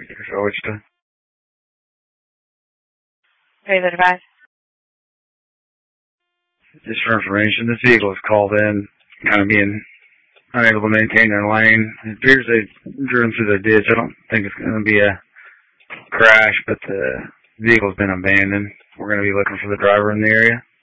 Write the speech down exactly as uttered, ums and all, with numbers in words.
So it's to Raise advice. just for information, this vehicle was called in, kind of being unable to maintain their lane. It appears they've driven through the ditch. I don't think it's going to be a crash, but the vehicle's been abandoned. We're going to be looking for the driver in the area.